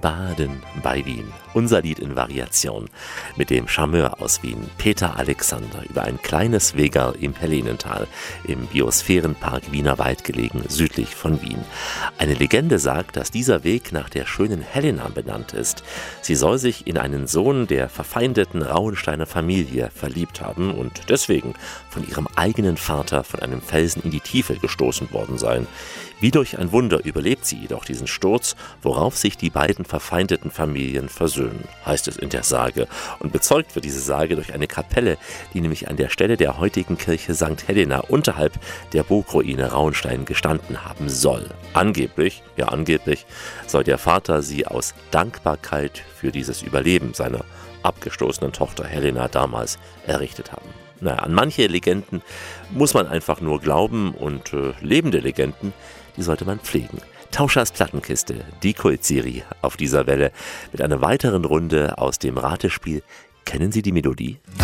Baden bei Wien. Unser Lied in Variation mit dem Charmeur aus Wien, Peter Alexander, über ein kleines Wegerl im Hellenental, im Biosphärenpark Wienerwald gelegen, südlich von Wien. Eine Legende sagt, dass dieser Weg nach der schönen Helena benannt ist. Sie soll sich in einen Sohn der verfeindeten Rauhensteiner Familie verliebt haben und deswegen von ihrem eigenen Vater von einem Felsen in die Tiefe gestoßen worden sein. Wie durch ein Wunder überlebt sie jedoch diesen Sturz, worauf sich die beiden verfeindeten Familien versöhnen, heißt es in der Sage. Und bezeugt wird diese Sage durch eine Kapelle, die nämlich an der Stelle der heutigen Kirche St. Helena unterhalb der Burgruine Rauhenstein gestanden haben soll. Angeblich soll der Vater sie aus Dankbarkeit für dieses Überleben seiner abgestoßenen Tochter Helena damals errichtet haben. An manche Legenden muss man einfach nur glauben und lebende Legenden, die sollte man pflegen. Tauschers Plattenkiste, die Kultserie auf dieser Welle mit einer weiteren Runde aus dem Ratespiel. Kennen Sie die Melodie?